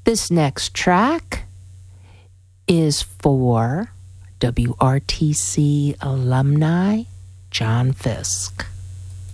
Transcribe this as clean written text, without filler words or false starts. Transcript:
This next track is for WRTC alumni John Fisk.